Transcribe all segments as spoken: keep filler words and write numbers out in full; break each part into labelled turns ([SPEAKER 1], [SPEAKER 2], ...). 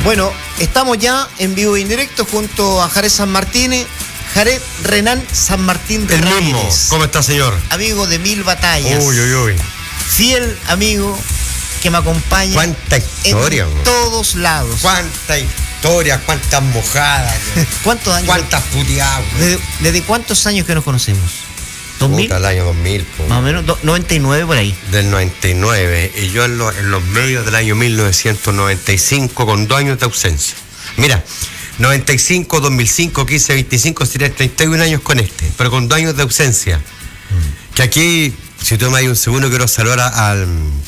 [SPEAKER 1] Bueno, estamos ya en vivo e indirecto junto a Jared San Martín, Jared Renan San Martín
[SPEAKER 2] El
[SPEAKER 1] Ramírez.
[SPEAKER 2] mismo. ¿Cómo está, señor?
[SPEAKER 1] Amigo de mil batallas.
[SPEAKER 2] Uy, uy, uy.
[SPEAKER 1] Fiel amigo que me acompaña.
[SPEAKER 2] ¿Cuánta historia?
[SPEAKER 1] En todos lados.
[SPEAKER 2] ¿Cuánta historia? ¿Cuántas mojadas?
[SPEAKER 1] ¿Cuántos años?
[SPEAKER 2] ¿Cuántas puteadas?
[SPEAKER 1] ¿Desde, ¿Desde cuántos años que nos conocemos? ¿dos mil?
[SPEAKER 2] Puta, el año dos mil. Po.
[SPEAKER 1] Más o menos, do, noventa y nueve por ahí.
[SPEAKER 2] Del noventa y nueve. Y yo en, lo, en los medios del año mil novecientos noventa y cinco con dos años de ausencia. Mira, noventa y cinco, dos mil cinco, quince, veinticinco, sería treinta y un años con este, pero con dos años de ausencia. Mm. Que aquí, si tú me das un segundo, quiero saludar a, al,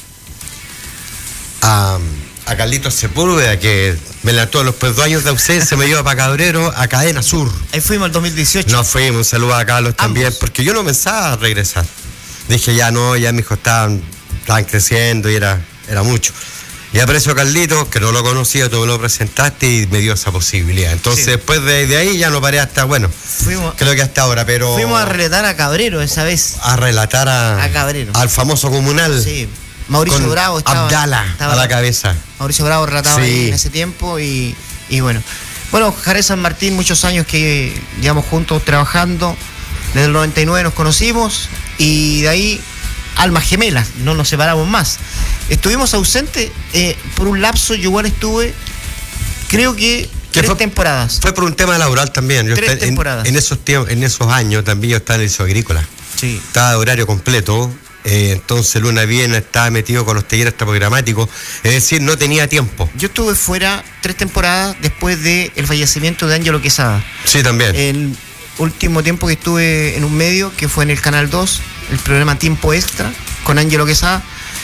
[SPEAKER 2] a, a Carlitos Sepúlveda, que me levantó los pues, dos años de ausencia, me lleva para Cabrero, a Cadena Sur.
[SPEAKER 1] Ahí fuimos el dos mil dieciocho.
[SPEAKER 2] No fuimos, un saludo a Carlos Ambos. También, porque yo no pensaba regresar. Dije, ya no, ya mis hijos estaban, estaban creciendo y era, era mucho. Y aprecio a Carlitos, que no lo conocía, tú me lo presentaste y me dio esa posibilidad. Entonces, sí. Después de, de ahí ya no paré hasta, bueno, fuimos, creo que hasta ahora, pero...
[SPEAKER 1] Fuimos a relatar a Cabrero esa vez.
[SPEAKER 2] A relatar a...
[SPEAKER 1] A Cabrero.
[SPEAKER 2] Al famoso comunal.
[SPEAKER 1] Sí. Mauricio Bravo estaba...
[SPEAKER 2] Abdala estaba, a la cabeza.
[SPEAKER 1] Mauricio Bravo relataba sí. ahí en ese tiempo y, y bueno. Bueno, Jared San Martín, muchos años que llevamos juntos trabajando. Desde el noventa y nueve nos conocimos y de ahí... almas gemelas, no nos separamos más. Estuvimos ausentes eh, por un lapso, yo igual estuve, creo que tres
[SPEAKER 2] fue,
[SPEAKER 1] temporadas.
[SPEAKER 2] Fue por un tema laboral también. Yo
[SPEAKER 1] tres
[SPEAKER 2] está,
[SPEAKER 1] temporadas.
[SPEAKER 2] En, en, esos tiempos, en esos años también yo estaba en el liceo agrícola.
[SPEAKER 1] Sí.
[SPEAKER 2] Estaba de horario completo, eh, entonces Luna Viena estaba metido con los talleres programáticos, es decir, no tenía tiempo.
[SPEAKER 1] Yo estuve fuera tres temporadas después del fallecimiento de Ángelo Quesada.
[SPEAKER 2] Sí, también.
[SPEAKER 1] El último tiempo que estuve en un medio, que fue en el Canal dos, el programa Tiempo Extra, con Ángelo Quesada,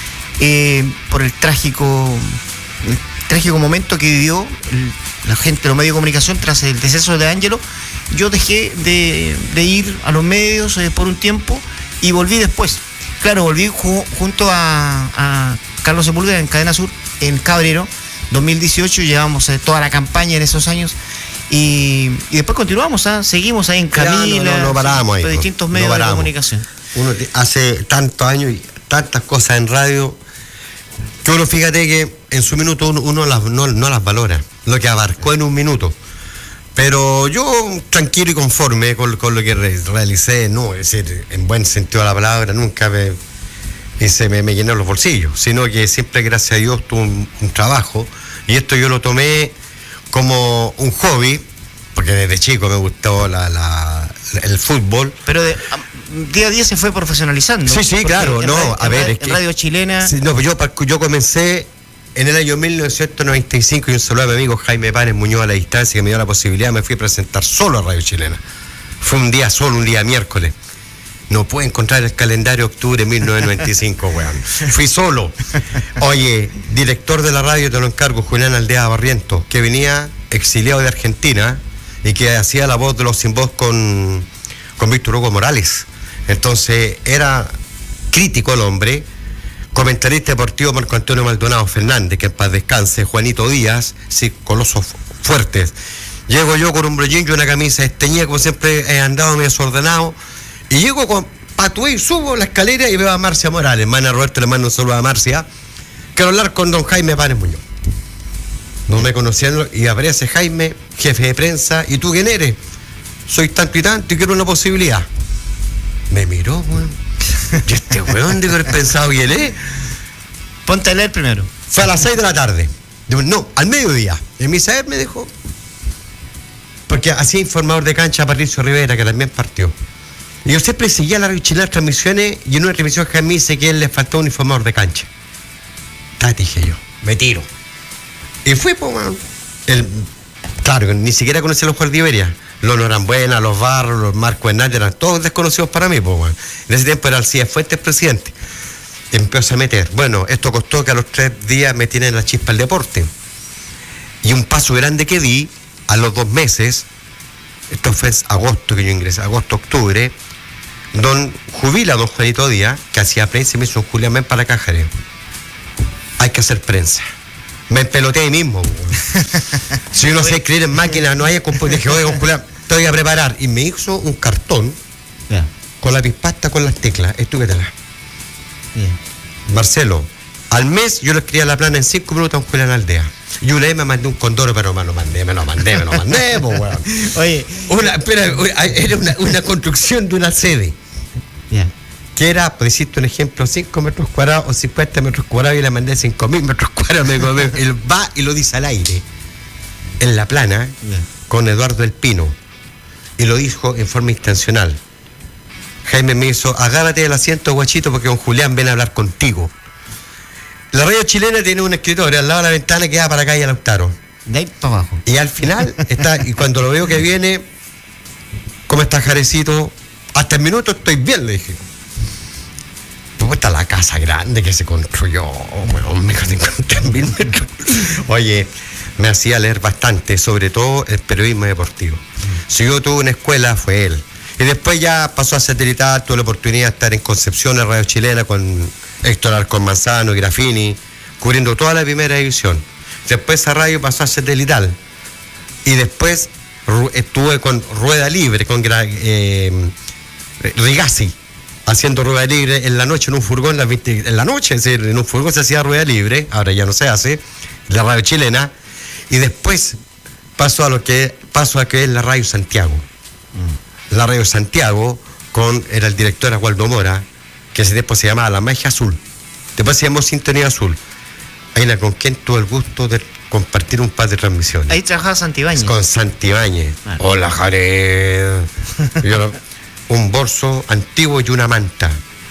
[SPEAKER 1] eh, por el trágico, el trágico momento que vivió el, la gente de los medios de comunicación tras el deceso de Ángelo. Yo dejé de, de ir a los medios eh, por un tiempo y volví después. Claro, volví ju- junto a, a Carlos Sepúlveda en Cadena Sur, en Cabrero, dos mil dieciocho, llevamos eh, toda la campaña en esos años. Y, y después continuamos, ¿eh? Seguimos ahí en Camila,
[SPEAKER 2] no, no, no paramos ahí,
[SPEAKER 1] por distintos
[SPEAKER 2] no,
[SPEAKER 1] medios
[SPEAKER 2] no
[SPEAKER 1] de comunicación.
[SPEAKER 2] Uno hace tantos años y tantas cosas en radio que uno, fíjate que en su minuto uno, uno las, no, no las valora, lo que abarcó en un minuto. Pero yo tranquilo y conforme con, con lo que re, realicé, no, es decir, en buen sentido de la palabra, nunca me, se me, me llené los bolsillos, sino que siempre, gracias a Dios, tuve un, un trabajo, y esto yo lo tomé como un hobby, porque desde chico me gustó la, la, el fútbol.
[SPEAKER 1] Pero de, día a día se fue profesionalizando.
[SPEAKER 2] Sí, sí, claro, no,
[SPEAKER 1] radio,
[SPEAKER 2] a ver,
[SPEAKER 1] en
[SPEAKER 2] es que...
[SPEAKER 1] Radio Chilena...
[SPEAKER 2] Sí, no, yo, yo comencé en el año mil novecientos noventa y cinco y un saludo a mi amigo Jaime Páez Muñoz a la distancia, que me dio la posibilidad, me fui a presentar solo a Radio Chilena. Fue un día solo, un día miércoles. No puedo encontrar el calendario de octubre de mil novecientos noventa y cinco, weón. Fui solo. Oye, director de la radio, te lo encargo, Julián Aldea Barrientos, que venía exiliado de Argentina y que hacía la voz de los sin voz con, con Víctor Hugo Morales. Entonces, era crítico el hombre, comentarista deportivo Marco Antonio Maldonado Fernández, que en paz descanse, Juanito Díaz, sí, colosos fuertes. Llego yo con un brollín y una camisa esteñida, como siempre he andado medio desordenado, y llego con patué y subo la escalera y veo a Marcia Morales, hermana Roberto, le mando un saludo a Marcia. Quiero hablar con don Jaime Páez Muñoz. No me conocían y aparece Jaime, jefe de prensa, ¿y tú quién eres? Soy tanto y tanto y quiero una posibilidad. Me miró, weón. ¿Y este weón de haber pensado quién es?
[SPEAKER 1] Ponte a leer primero.
[SPEAKER 2] Fue a las seis de la tarde. No, al mediodía. En mi saber me dejó. Porque hacía informador de cancha a Patricio Rivera, que también partió. Y yo siempre seguía la Radio Chilena, las transmisiones, y en una transmisión que a mí dice que él le faltó un informador de cancha. Tati, dije yo, me tiro. Y fui, pues, man. El, claro, ni siquiera conocía a los jugadores de Iberia. Los Norambuena, los Barros, los Marco Hernández, eran todos desconocidos para mí, pues, man. En ese tiempo era Alcides Fuentes presidente. Empezó a meter. Bueno, esto costó que a los tres días me tienen la chispa el deporte. Y un paso grande que di, a los dos meses, esto fue agosto que yo ingresé, agosto, octubre, don jubila don Juanito Díaz, que hacía prensa, y me hizo un Julián, ven para Cajaré. Hay que hacer prensa. Me empeloteé ahí mismo. Si yo no sé escribir en máquina, no hay compositor. Dije, oye, don Julián, te voy a preparar. Y me hizo un cartón yeah. con la pispasta, con las teclas. Estúquetela. Yeah. Marcelo, Al mes yo le escribía la plana en cinco minutos a un Julián Aldea. Y una vez me mandé un condoro, pero me lo mandé, me lo mandé, me lo mandé, po, weón.
[SPEAKER 1] Oye.
[SPEAKER 2] Una, espera, era una, una construcción de una sede.
[SPEAKER 1] Yeah.
[SPEAKER 2] Que era, por decirte un ejemplo, cinco metros cuadrados o cincuenta metros cuadrados, y le mandé cinco mil metros cuadrados. Me, me, él va y lo dice al aire, en la plana, yeah. con Eduardo El Pino. Y lo dijo en forma intencional. Jaime me hizo, agárrate del asiento, guachito, porque don Julián viene a hablar contigo. La radio chilena tiene un escritorio al lado de la ventana que da para calle Lautaro.
[SPEAKER 1] De ahí para abajo.
[SPEAKER 2] Y al final, está, y cuando lo veo que viene, ¿cómo está Jarecito? Hasta el minuto estoy bien, le dije. ¿Cómo está la casa grande que se construyó? Bueno, me tres mil metros. Oye, me hacía leer bastante, sobre todo el periodismo deportivo. Si yo tuve una escuela, fue él. Y después ya pasó a Satelital, tuve la oportunidad de estar en Concepción, en Radio Chilena, con Héctor Arcón Manzano, Grafini, cubriendo toda la primera división. Después esa radio pasó a Satelital. Y después estuve con Rueda Libre, con eh, Rigazzi, haciendo Rueda Libre en la noche en un furgón, en la noche, es decir, en un furgón se hacía Rueda Libre, ahora ya no se hace, la Radio Chilena. Y después pasó a lo que, pasó a que es la Radio Santiago. Mm. La Radio Santiago, con, era el director Waldo Mora, que ese tiempo se llamaba La Magia Azul. Después se llamó Sintonía Azul. Aina, con quien tuve el gusto de compartir un par de transmisiones.
[SPEAKER 1] Ahí trabajaba Santibáñez.
[SPEAKER 2] Con Santibáñez. Ah. Hola, Jared. Yo, un bolso antiguo y una manta.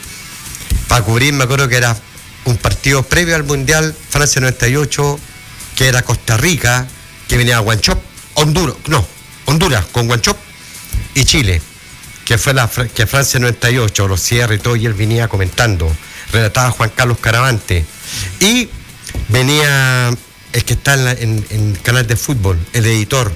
[SPEAKER 2] Para cubrir, me acuerdo que era un partido previo al Mundial Francia noventa y ocho, que era Costa Rica, que venía a Guanchop, Honduras, no, Honduras con Guanchop y Chile, que fue la que Francia noventa y ocho, los cierres y todo, y él venía comentando, relataba Juan Carlos Caravante, y venía el que está en, la, en, en el canal de fútbol, el editor,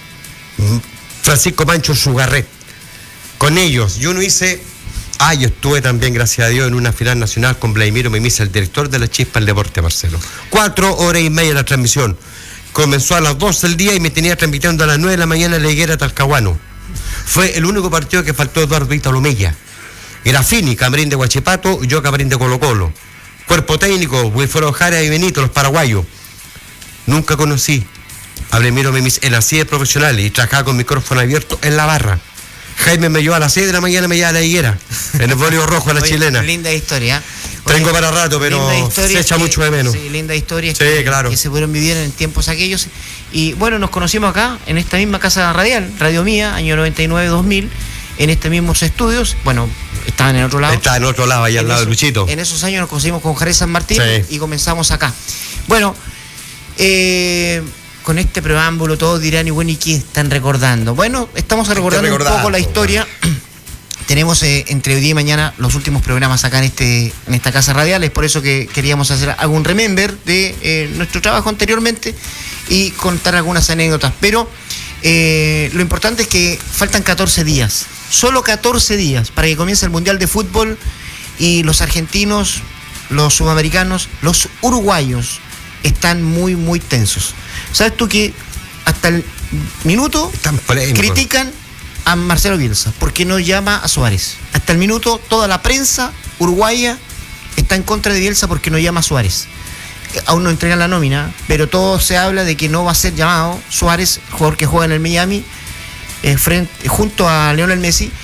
[SPEAKER 2] Francisco Pancho Sugarret, con ellos. Yo no hice, ah, yo estuve también, gracias a Dios, en una final nacional con Vladimiro Memisa, el director de la Chispa del Deporte, Marcelo. Cuatro horas y media la transmisión. Comenzó a las doce del día y me tenía transmitiendo a las nueve de la mañana en la Higuera Talcahuano. Fue el único partido que faltó Eduardo Vita Lomella. Grafini, Camarín de Huachipato, yo Camarín de Colo Colo. Cuerpo técnico, Wilfredo Jara y Benito, los paraguayos. Nunca conocí a Vladimiro Memisa en la sede profesional y trabajaba con micrófono abierto en la barra. Jaime me llevó a las seis de la mañana, me llevaba a la Higuera, en el bolio rojo a la Oye, chilena.
[SPEAKER 1] Linda historia.
[SPEAKER 2] Oye, tengo para rato, pero se echa que, mucho de menos.
[SPEAKER 1] Sí, linda historia.
[SPEAKER 2] Sí,
[SPEAKER 1] que,
[SPEAKER 2] claro.
[SPEAKER 1] Que se pudieron vivir en tiempos aquellos. Y bueno, nos conocimos acá, en esta misma casa radial, Radio Mía, año noventa y nueve dos mil, en estos mismos estudios. Bueno, estaban en otro lado.
[SPEAKER 2] Estaban en otro lado, allá al lado de Luchito.
[SPEAKER 1] En esos años nos conocimos con Jared San Martín, sí. Y comenzamos acá. Bueno, eh... con este preámbulo todos dirán, y bueno, ¿y qué están recordando? Bueno, estamos recordando un poco la historia. Tenemos eh, entre hoy día y mañana los últimos programas acá en este en esta casa radial. Es por eso que queríamos hacer algún remember de eh, nuestro trabajo anteriormente y contar algunas anécdotas. Pero eh, lo importante es que faltan catorce días. Solo catorce días para que comience el Mundial de Fútbol, y los argentinos, los sudamericanos, los uruguayos están muy, muy tensos. ¿Sabes tú que hasta el minuto critican a Marcelo Bielsa porque no llama a Suárez? Hasta el minuto toda la prensa uruguaya está en contra de Bielsa porque no llama a Suárez. Aún no entregan la nómina, pero todo se habla de que no va a ser llamado Suárez, jugador que juega en el Miami, eh, frente, junto a Lionel Messi,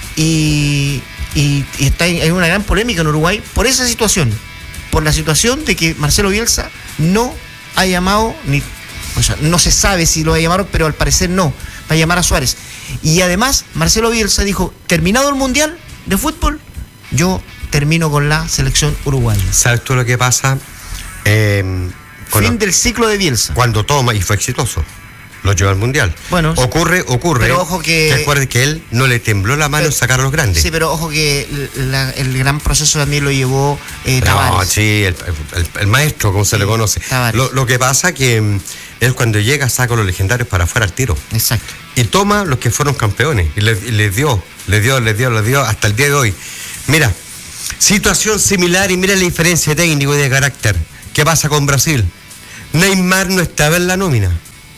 [SPEAKER 1] y, y, y está en, hay una gran polémica en Uruguay por esa situación, por la situación de que Marcelo Bielsa no ha llamado, ni, o sea, no se sabe si lo va a llamar, pero al parecer no, va a llamar a Suárez. Y además, Marcelo Bielsa dijo, terminado el Mundial de Fútbol, yo termino con la selección uruguaya.
[SPEAKER 2] ¿Sabes tú lo que pasa? Eh,
[SPEAKER 1] fin lo, del ciclo de Bielsa.
[SPEAKER 2] Cuando toma, y fue exitoso, lo lleva al Mundial.
[SPEAKER 1] Bueno,
[SPEAKER 2] ocurre, ocurre.
[SPEAKER 1] Pero ojo que...
[SPEAKER 2] Recuerde que él no le tembló la mano pero, en sacar a los grandes.
[SPEAKER 1] Sí, pero ojo que la, el gran proceso también lo llevó eh, Tavares.
[SPEAKER 2] No, sí, el, el, el maestro, como sí, se le conoce. Lo, lo que pasa que él cuando llega saca a los legendarios para afuera al tiro.
[SPEAKER 1] Exacto.
[SPEAKER 2] Y toma los que fueron campeones. Y les le dio, les dio, les dio, les dio hasta el día de hoy. Mira, situación similar, y mira la diferencia de técnico y de carácter. ¿Qué pasa con Brasil? Neymar no estaba en la nómina.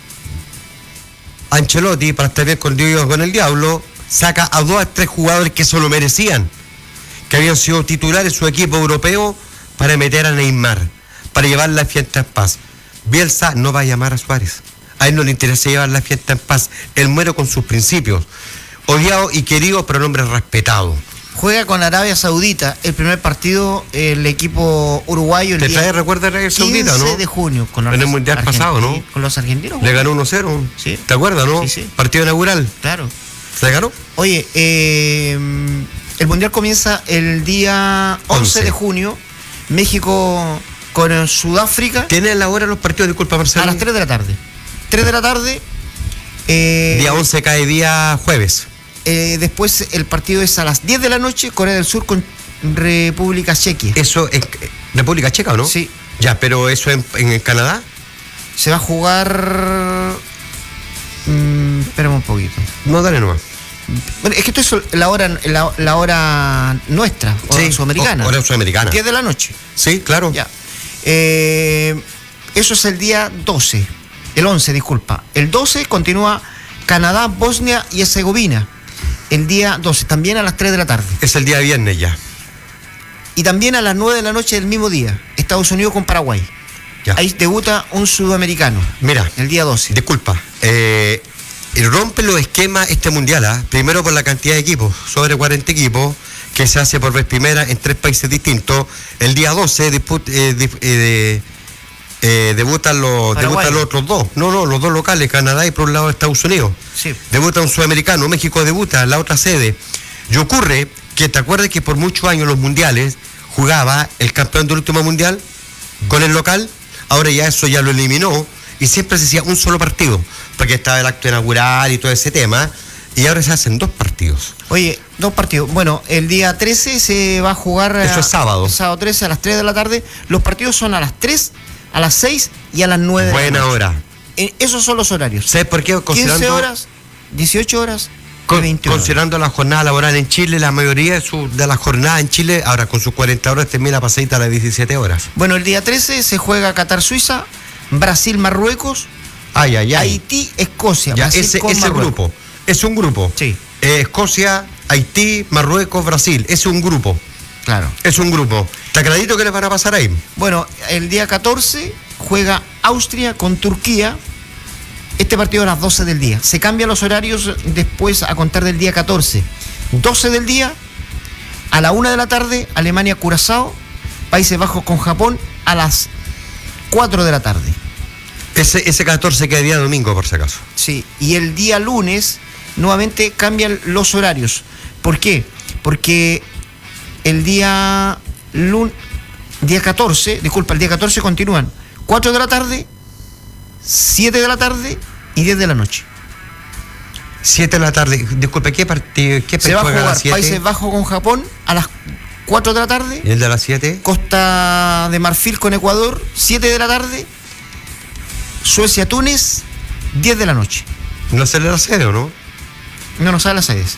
[SPEAKER 2] Ancelotti, para estar bien con Dios y con el diablo, saca a dos a tres jugadores que se lo merecían, que habían sido titulares su equipo europeo para meter a Neymar, para llevar la fiesta en paz. Bielsa no va a llamar a Suárez. A él no le interesa llevar la fiesta en paz. Él muere con sus principios. Odiado y querido, pero un hombre respetado.
[SPEAKER 1] Juega con Arabia Saudita el primer partido, el equipo uruguayo. El
[SPEAKER 2] ¿Te
[SPEAKER 1] día
[SPEAKER 2] trae recuerdo de Arabia Saudita, no?
[SPEAKER 1] quince de junio. Con los
[SPEAKER 2] en el Mundial pasado, ¿no?
[SPEAKER 1] Con los argentinos.
[SPEAKER 2] Le ganó uno cero.
[SPEAKER 1] Sí.
[SPEAKER 2] ¿Te acuerdas, no?
[SPEAKER 1] Sí, sí.
[SPEAKER 2] Partido inaugural.
[SPEAKER 1] Claro.
[SPEAKER 2] ¿Se ganó?
[SPEAKER 1] Oye, eh, el Mundial comienza el día once, once de junio. México con Sudáfrica.
[SPEAKER 2] ¿Tienen la hora los partidos? Disculpa, Marcelo.
[SPEAKER 1] A las tres de la tarde. tres de la tarde. Eh,
[SPEAKER 2] día once cae día jueves.
[SPEAKER 1] Eh, después el partido es a las diez de la noche, Corea del Sur con República Chequia.
[SPEAKER 2] ¿Eso es República Checa o no?
[SPEAKER 1] Sí.
[SPEAKER 2] Ya, pero ¿eso en, en Canadá?
[SPEAKER 1] Se va a jugar... Mm, espérame un poquito.
[SPEAKER 2] No, dale nomás.
[SPEAKER 1] Bueno, es que esto es la hora, la, la hora nuestra, hora
[SPEAKER 2] sí,
[SPEAKER 1] sudamericana.
[SPEAKER 2] Hora sudamericana.
[SPEAKER 1] diez de la noche.
[SPEAKER 2] Sí, claro.
[SPEAKER 1] Ya. Eh, eso es el día doce. El once, disculpa. El doce continúa Canadá, Bosnia y Herzegovina. El día doce, también a las tres de la tarde.
[SPEAKER 2] Es el día viernes ya.
[SPEAKER 1] Y también a las nueve de la noche del mismo día, Estados Unidos con Paraguay.
[SPEAKER 2] Ya.
[SPEAKER 1] Ahí debuta un sudamericano.
[SPEAKER 2] Mira.
[SPEAKER 1] El día doce.
[SPEAKER 2] Disculpa. Eh, rompe los esquemas este mundial, ¿eh? Primero por la cantidad de equipos, sobre cuarenta equipos, que se hace por vez primera en tres países distintos. El día doce disput, eh, dip, eh, eh, debutan, los, debutan los otros dos. No, no, los dos locales, Canadá y por un lado Estados Unidos.
[SPEAKER 1] Sí.
[SPEAKER 2] Debuta un sudamericano, México debuta, la otra sede. Y ocurre que te acuerdas que por muchos años los mundiales jugaba el campeón del último mundial con el local. Ahora ya eso ya lo eliminó y siempre se hacía un solo partido, porque estaba el acto inaugural y todo ese tema, y ahora se hacen dos partidos.
[SPEAKER 1] Oye, dos partidos. Bueno, el día trece se va a jugar...
[SPEAKER 2] Eso es sábado.
[SPEAKER 1] El sábado trece a las tres de la tarde. Los partidos son a las tres, a las seis y a las nueve de
[SPEAKER 2] Buena
[SPEAKER 1] la noche.
[SPEAKER 2] hora.
[SPEAKER 1] Eh, esos son los horarios.
[SPEAKER 2] ¿Sabes por qué? Considerando,
[SPEAKER 1] quince horas, dieciocho horas
[SPEAKER 2] con,
[SPEAKER 1] y veintiuna
[SPEAKER 2] considerando
[SPEAKER 1] horas.
[SPEAKER 2] la jornada laboral en Chile, la mayoría de, su, de la jornada en Chile, ahora con sus cuarenta horas termina pasadita a las diecisiete horas.
[SPEAKER 1] Bueno, el día trece se juega Qatar-Suiza, Brasil-Marruecos,
[SPEAKER 2] Ay, ay, ay.
[SPEAKER 1] Haití-Escocia.
[SPEAKER 2] Ya, ese, ese grupo. Es un grupo.
[SPEAKER 1] Sí.
[SPEAKER 2] Eh, Escocia, Haití, Marruecos, Brasil. Es un grupo.
[SPEAKER 1] Claro.
[SPEAKER 2] Es un grupo. ¿Está clarito qué les van a pasar ahí?
[SPEAKER 1] Bueno, el día catorce juega Austria con Turquía. Este partido a las doce del día. Se cambian los horarios después a contar del día catorce. doce del día, a la una de la tarde, Alemania-Curazao, Países Bajos con Japón, a las cuatro de la tarde.
[SPEAKER 2] Ese, ese catorce queda día domingo, por si acaso.
[SPEAKER 1] Sí, y el día lunes nuevamente cambian los horarios. ¿Por qué? Porque el día lunes, día catorce, disculpa, el día catorce continúan cuatro de la tarde, siete de la tarde y diez de la noche.
[SPEAKER 2] siete de la tarde, disculpe, ¿qué partido? ¿Qué
[SPEAKER 1] Se va a
[SPEAKER 2] juega
[SPEAKER 1] jugar
[SPEAKER 2] las siete?
[SPEAKER 1] Países Bajos con Japón a las cuatro de la tarde.
[SPEAKER 2] ¿Y el de las siete?
[SPEAKER 1] Costa de Marfil con Ecuador, siete de la tarde. Suecia-Túnez, diez de la noche.
[SPEAKER 2] ¿No se le la sede o no?
[SPEAKER 1] No nos sale las sedes.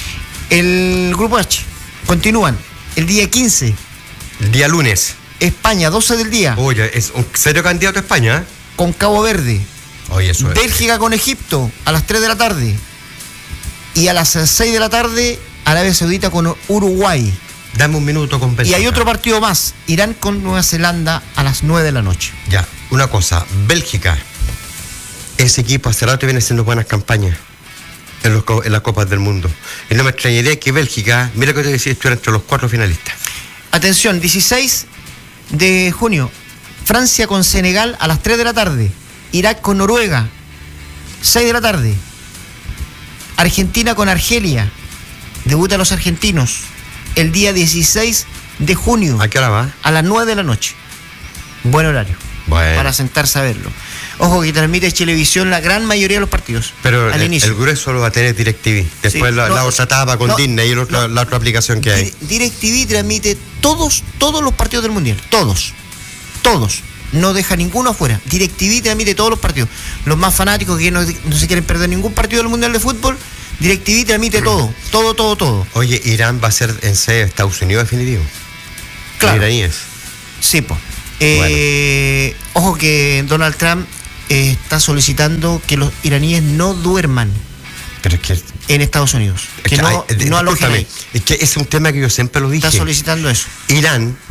[SPEAKER 1] El grupo H continúan el día quince.
[SPEAKER 2] El día lunes.
[SPEAKER 1] España, doce del día.
[SPEAKER 2] Oye, es un serio candidato a España, ¿eh?
[SPEAKER 1] Con Cabo Verde.
[SPEAKER 2] Oye, eso es.
[SPEAKER 1] Bélgica con Egipto a las tres de la tarde. Y a las seis de la tarde, Arabia Saudita con Uruguay.
[SPEAKER 2] Dame un minuto con Bélgica.
[SPEAKER 1] Y hay otro partido más, Irán con Nueva Zelanda a las nueve de la noche.
[SPEAKER 2] Ya, una cosa, Bélgica, ese equipo hace rato viene haciendo buenas campañas en, los, en las Copas del Mundo. Y no me extrañaría que Bélgica, mira que te decía, estuviera entre los cuatro finalistas.
[SPEAKER 1] Atención, dieciséis de junio, Francia con Senegal a las tres de la tarde. Irak con Noruega, seis de la tarde. Argentina con Argelia, debutan los argentinos el día dieciséis de junio.
[SPEAKER 2] ¿A qué hora va?
[SPEAKER 1] A las nueve de la noche. Buen horario.
[SPEAKER 2] Bueno.
[SPEAKER 1] Para sentarse a verlo. Ojo que transmite Chilevisión la gran mayoría de los partidos.
[SPEAKER 2] Pero
[SPEAKER 1] al
[SPEAKER 2] el,
[SPEAKER 1] inicio.
[SPEAKER 2] el grueso lo va a tener DirecTV. Después
[SPEAKER 1] Sí,
[SPEAKER 2] la,
[SPEAKER 1] no,
[SPEAKER 2] la otra etapa con
[SPEAKER 1] no,
[SPEAKER 2] Disney y la otra,
[SPEAKER 1] no.
[SPEAKER 2] la otra aplicación que hay.
[SPEAKER 1] DirecTV transmite todos, todos los partidos del Mundial. Todos. Todos. No deja ninguno afuera. DirecTV transmite todos los partidos. Los más fanáticos que no, no se quieren perder ningún partido del Mundial de Fútbol, DirecTV transmite todo. Todo, todo, todo.
[SPEAKER 2] Oye, Irán va a ser en sede de Estados Unidos definitivo.
[SPEAKER 1] Claro.
[SPEAKER 2] Iraníes.
[SPEAKER 1] Sí, pues. Eh, bueno. Ojo que Donald Trump eh, está solicitando que los iraníes no duerman
[SPEAKER 2] Pero es que,
[SPEAKER 1] en Estados Unidos.
[SPEAKER 2] es
[SPEAKER 1] Que,
[SPEAKER 2] que
[SPEAKER 1] no,
[SPEAKER 2] hay,
[SPEAKER 1] no alojen ahí.
[SPEAKER 2] Es que ese es un tema que yo siempre lo dije.
[SPEAKER 1] Está solicitando eso.
[SPEAKER 2] Irán,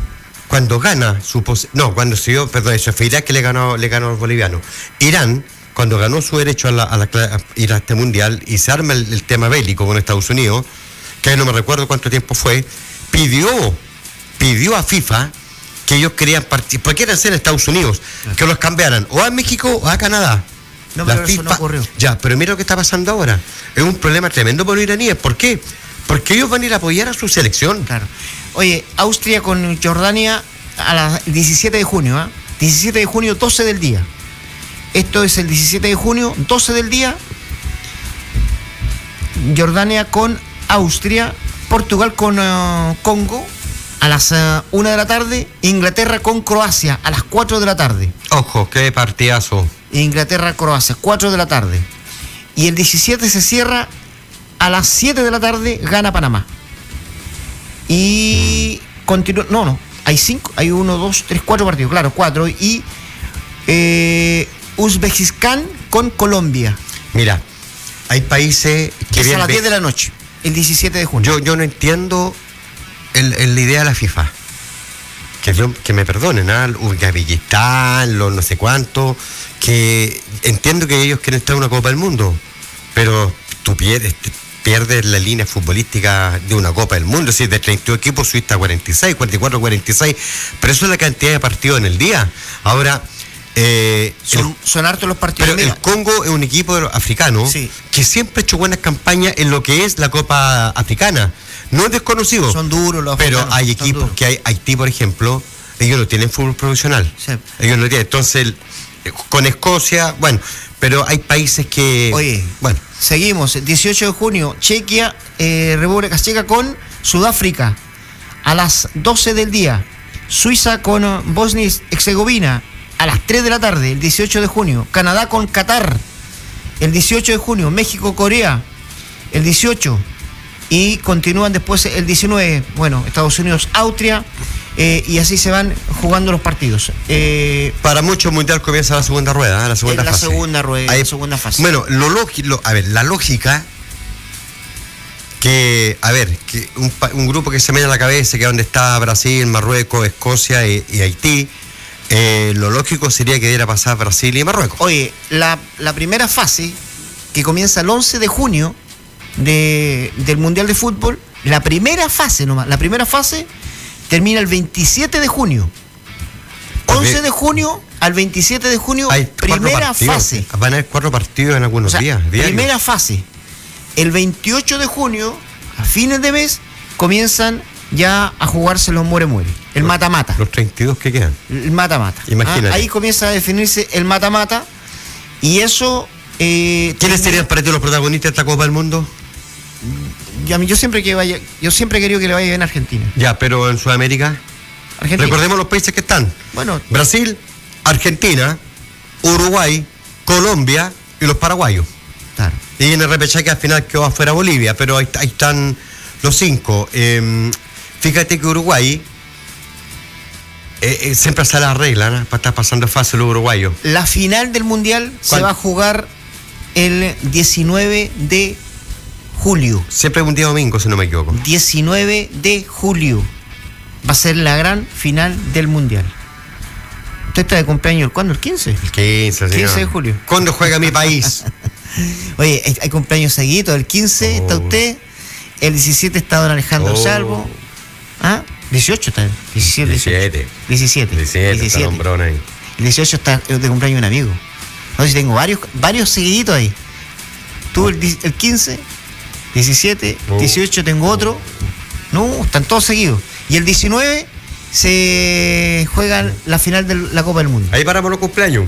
[SPEAKER 2] cuando gana su pos- no, cuando se dio, perdón, eso fue Irak que le ganó, le ganó a los bolivianos. Irán, cuando ganó su derecho a, la, a, la, a ir a este mundial y se arma el, el tema bélico con Estados Unidos, que no me recuerdo cuánto tiempo fue, pidió, pidió a FIFA que ellos querían participar, porque eran ser Estados Unidos, que los cambiaran o a México o a Canadá.
[SPEAKER 1] No, pero eso no ocurrió.
[SPEAKER 2] Ya, pero mira lo que está pasando ahora. Es un problema tremendo por los iraníes. ¿Por qué? Porque ellos van a ir a apoyar a su selección.
[SPEAKER 1] Claro. Oye, Austria con Jordania a las diecisiete de junio, ¿eh? diecisiete de junio, doce del día. Esto es el diecisiete de junio, doce del día. Jordania con Austria, Portugal con uh, Congo a las uh, una de la tarde, Inglaterra con Croacia a las cuatro de la tarde.
[SPEAKER 2] Ojo, qué partidazo.
[SPEAKER 1] Inglaterra-Croacia, cuatro de la tarde. Y el diecisiete se cierra a las siete de la tarde, gana Panamá. Y continúa, no, no, hay cinco, hay uno, dos, tres, cuatro partidos, claro, cuatro. Y eh, Uzbekistán con Colombia.
[SPEAKER 2] Mira, hay países que
[SPEAKER 1] es
[SPEAKER 2] bien
[SPEAKER 1] a las
[SPEAKER 2] ve-
[SPEAKER 1] diez de la noche, el diecisiete de junio.
[SPEAKER 2] Yo, yo no entiendo el, el- la idea de la FIFA. Que, yo- que me perdonen, ¿ah? Uzbekistán, los no sé cuánto, que entiendo que ellos quieren estar en una Copa del Mundo, pero tú pierdes, pierdes la línea futbolística de una Copa del Mundo, si de treinta y dos equipos subiste a cuarenta y seis, cuarenta y cuatro, cuarenta y seis, pero eso es la cantidad de partidos en el día. Ahora, eh,
[SPEAKER 1] Son,
[SPEAKER 2] el-
[SPEAKER 1] son hartos los partidos.
[SPEAKER 2] pero
[SPEAKER 1] Mira,
[SPEAKER 2] el Congo es un equipo africano
[SPEAKER 1] Sí.
[SPEAKER 2] que siempre ha hecho buenas campañas en lo que es la Copa Africana. No es desconocido.
[SPEAKER 1] son duros los
[SPEAKER 2] Pero
[SPEAKER 1] africanos,
[SPEAKER 2] hay
[SPEAKER 1] son
[SPEAKER 2] equipos
[SPEAKER 1] duros.
[SPEAKER 2] que hay, Haití, por ejemplo, ellos no tienen fútbol profesional.
[SPEAKER 1] Sí.
[SPEAKER 2] Ellos no tienen. Entonces, el- con Escocia, bueno, pero hay países que.
[SPEAKER 1] Oye,
[SPEAKER 2] bueno,
[SPEAKER 1] seguimos, el dieciocho de junio, Chequia, eh, República Checa con Sudáfrica a las doce del día. Suiza con uh, Bosnia y Herzegovina a las tres de la tarde, el dieciocho de junio. Canadá con Qatar el dieciocho de junio. México, Corea el dieciocho. Y continúan después el diecinueve, bueno, Estados Unidos, Austria, eh, y así se van jugando los partidos. Eh,
[SPEAKER 2] para muchos mundial comienza la segunda rueda, ¿eh? la segunda
[SPEAKER 1] en la
[SPEAKER 2] fase.
[SPEAKER 1] segunda rueda,
[SPEAKER 2] Ahí-
[SPEAKER 1] la segunda fase.
[SPEAKER 2] Bueno, lo lógico, a ver, la lógica que, a ver, que un, pa- un grupo que se me viene a la cabeza, que es donde está Brasil, Marruecos, Escocia y, y Haití, eh, lo lógico sería que diera pasar Brasil y Marruecos.
[SPEAKER 1] Oye, la, la primera fase, que comienza el once de junio de, del Mundial de Fútbol, la primera fase nomás, la primera fase termina el veintisiete de junio. once de junio al veintisiete de junio,
[SPEAKER 2] Hay cuatro
[SPEAKER 1] primera
[SPEAKER 2] partidos.
[SPEAKER 1] fase.
[SPEAKER 2] Van a haber cuatro partidos en
[SPEAKER 1] O
[SPEAKER 2] algunos
[SPEAKER 1] sea,
[SPEAKER 2] días. diarios.
[SPEAKER 1] primera fase. El veintiocho de junio, a fines de mes, comienzan ya a jugarse los muere-muere. El mata-mata.
[SPEAKER 2] Los treinta y dos que quedan.
[SPEAKER 1] El mata-mata.
[SPEAKER 2] Imagínate.
[SPEAKER 1] Ah, ahí comienza a definirse el mata-mata. Y eso. Eh,
[SPEAKER 2] ¿Quiénes
[SPEAKER 1] termina-
[SPEAKER 2] serían para ti los protagonistas de esta Copa del Mundo?
[SPEAKER 1] Y a mí, yo siempre que vaya, yo siempre he querido que le vaya bien a Argentina.
[SPEAKER 2] Ya, pero en Sudamérica.
[SPEAKER 1] Argentina.
[SPEAKER 2] Recordemos los países que están.
[SPEAKER 1] Bueno,
[SPEAKER 2] Brasil, Argentina, Uruguay, Colombia y los paraguayos.
[SPEAKER 1] claro.
[SPEAKER 2] Y en el repechaje al final quedó afuera Bolivia, pero ahí, ahí están los cinco. Eh, fíjate que Uruguay eh, eh, siempre hace la regla, ¿no? Para estar pasando fácil los uruguayos.
[SPEAKER 1] La final del mundial se
[SPEAKER 2] ¿Cuál?
[SPEAKER 1] va a jugar el diecinueve de julio.
[SPEAKER 2] Siempre es un día domingo, si no me equivoco.
[SPEAKER 1] diecinueve de julio. Va a ser la gran final del mundial. ¿Usted está de cumpleaños cuándo? ¿El quince?
[SPEAKER 2] El quince, señor.
[SPEAKER 1] quince de julio.
[SPEAKER 2] ¿Cuándo juega mi país?
[SPEAKER 1] Oye, hay, hay cumpleaños seguidos. El quince está
[SPEAKER 2] Oh.
[SPEAKER 1] usted. El diecisiete está don Alejandro
[SPEAKER 2] Oh.
[SPEAKER 1] Salvo. ¿Ah? dieciocho está. diecisiete.
[SPEAKER 2] diecisiete.
[SPEAKER 1] diecisiete.
[SPEAKER 2] diecisiete, está nombrón ahí.
[SPEAKER 1] El dieciocho está de cumpleaños un amigo. No sé si tengo varios, varios seguiditos ahí. Tú el, di- el quince, diecisiete,
[SPEAKER 2] Oh.
[SPEAKER 1] dieciocho tengo otro. No, están todos seguidos. Y el diecinueve se juegan la final de la Copa del Mundo.
[SPEAKER 2] Ahí paramos los cumpleaños.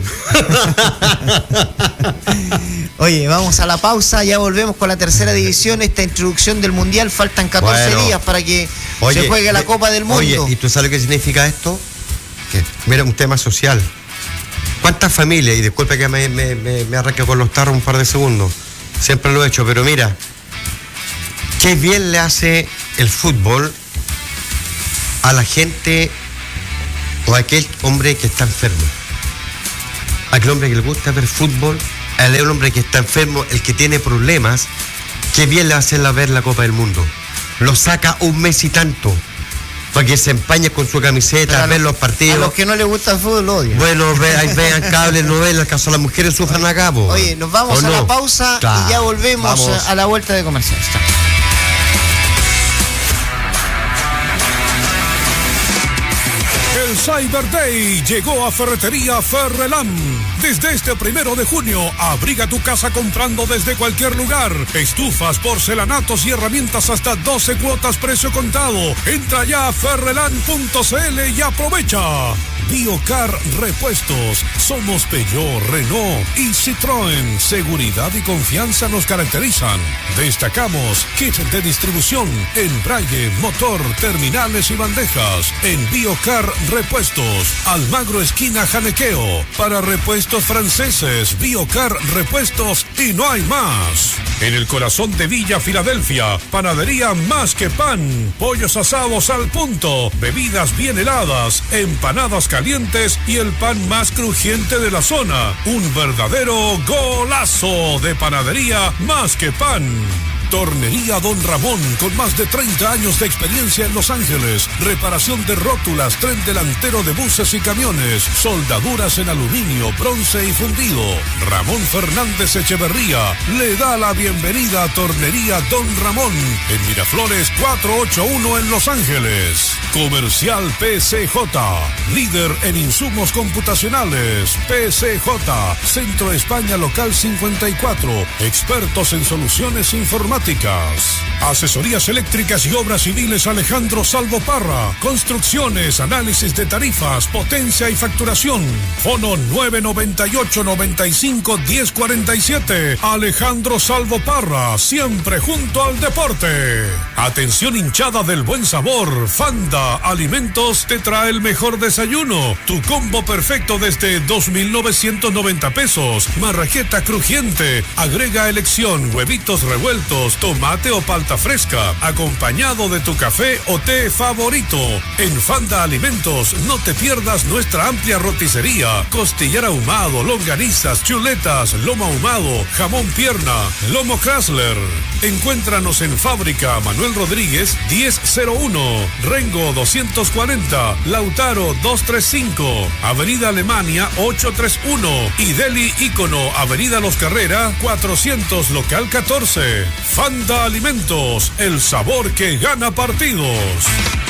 [SPEAKER 1] Oye, vamos a la pausa, ya volvemos con la tercera división, esta introducción del Mundial, faltan catorce
[SPEAKER 2] Bueno.
[SPEAKER 1] días para que
[SPEAKER 2] Oye,
[SPEAKER 1] se juegue la
[SPEAKER 2] eh,
[SPEAKER 1] Copa del Mundo.
[SPEAKER 2] Oye, ¿y tú sabes lo que significa esto? Que, mira, un tema social. ¿Cuántas familias, y disculpe que me, me, me, me arranque con los tarros un par de segundos, siempre lo he hecho, pero mira, qué bien le hace el fútbol a la gente o a aquel hombre que está enfermo. A aquel hombre que le gusta ver fútbol, al hombre que está enfermo, el que tiene problemas, qué bien le hace la ver la Copa del Mundo. Lo saca un mes y tanto. Para que se empañe con su camiseta, ver los partidos.
[SPEAKER 1] A los que no les gusta el fútbol lo odian.
[SPEAKER 2] Bueno, vean, vean cables, novelas, caso las mujeres sufran acá, po.
[SPEAKER 1] Oye, nos vamos a
[SPEAKER 2] no?
[SPEAKER 1] la pausa claro, y ya volvemos vamos. a la vuelta de comerciales.
[SPEAKER 3] El Cyber Day llegó a Ferretería Ferrelam. Desde este primero de junio, abriga tu casa comprando desde cualquier lugar. Estufas, porcelanatos y herramientas hasta doce cuotas precio contado. Entra ya a ferrelam punto c l y aprovecha. Biocar Repuestos. Somos Peugeot, Renault y Citroën. Seguridad y confianza nos caracterizan. Destacamos kit de distribución, embrague, motor, terminales y bandejas. En Biocar Repuestos, Almagro esquina Janequeo. Para repuestos franceses, Biocar Repuestos y no hay más. En el corazón de Villa Filadelfia, panadería Más que Pan. Pollos asados al punto, bebidas bien heladas, empanadas calientes y el pan más crujiente de la zona. Un verdadero golazo de panadería Más que Pan. Tornería Don Ramón, con más de treinta años de experiencia en Los Ángeles. Reparación de rótulas, tren delantero de buses y camiones. Soldaduras en aluminio, bronce y fundido. Ramón Fernández Echeverría le da la bienvenida a Tornería Don Ramón en Miraflores cuatrocientos ochenta y uno en Los Ángeles. Comercial P C J, líder en insumos computacionales. P C J, Centro España Local cincuenta y cuatro. Expertos en soluciones informáticas. Asesorías eléctricas y obras civiles Alejandro Salvo Parra. Construcciones, análisis de tarifas, potencia y facturación. Fono nueve noventa y ocho, noventa y cinco, diez cuarenta y siete. Alejandro Salvo Parra, siempre junto al deporte. Atención hinchada del buen sabor. Fanda Alimentos te trae el mejor desayuno. Tu combo perfecto desde dos mil novecientos noventa pesos. Marraqueta crujiente. Agrega elección, huevitos revueltos, tomate o palta fresca, acompañado de tu café o té favorito. En Fanda Alimentos no te pierdas nuestra amplia roticería, costillar ahumado, longanizas, chuletas, lomo ahumado, jamón pierna, lomo Chrysler. Encuéntranos en Fábrica Manuel Rodríguez diez cero uno, Rengo doscientos cuarenta, Lautaro doscientos treinta y cinco, Avenida Alemania ochocientos treinta y uno y Deli Ícono, Avenida Los Carrera cuatrocientos, local catorce. Fanda Alimentos, el sabor que gana partidos.